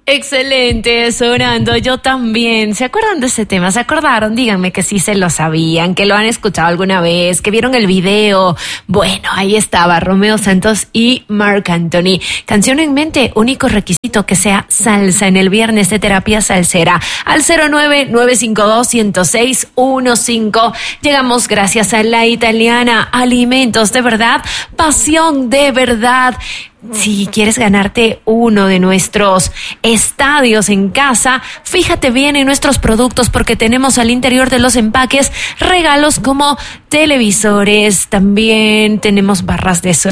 Excelente, sonando, yo también. ¿Se acuerdan de ese tema? ¿Se acordaron? Díganme que sí se lo sabían, que lo han escuchado alguna vez, que vieron el video. Bueno, ahí estaba Romeo Santos y Marc Anthony. Canción en mente, único requisito que sea salsa en el viernes de terapia salsera. Al 09952-10615. Llegamos gracias a La Italiana, alimentos de verdad, pasión de verdad. Si quieres ganarte uno de nuestros estadios en casa, fíjate bien en nuestros productos porque tenemos al interior de los empaques regalos como televisores, también tenemos barras de